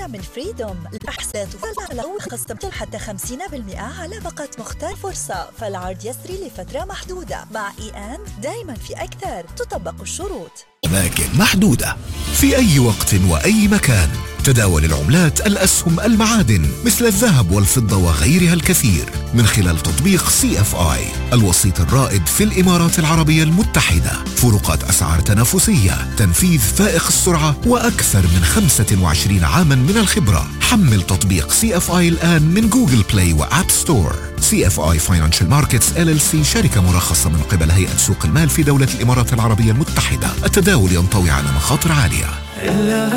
الجديدة من فريدوم الأحسات وفعلا خصم حتى 50% على باقات مختار فرصة، فالعرض يسري لفترة محدودة. مع دايما في أكثر، تطبق الشروط. أماكن محدودة في أي وقت وأي مكان. تداول العملات، الأسهم، المعادن مثل الذهب والفضة وغيرها الكثير من خلال تطبيق CFI، الوسيط الرائد في الإمارات العربية المتحدة. فروقات أسعار تنافسية، تنفيذ فائق السرعة، وأكثر من 25 عاما من الخبرة. حمل تطبيق CFI الآن من جوجل بلاي وآب ستور. CFI Financial Markets LLC شركة مرخصة من قبل هيئة سوق المال في دولة الإمارات العربية المتحدة. التداول ينطوي على مخاطر عالية.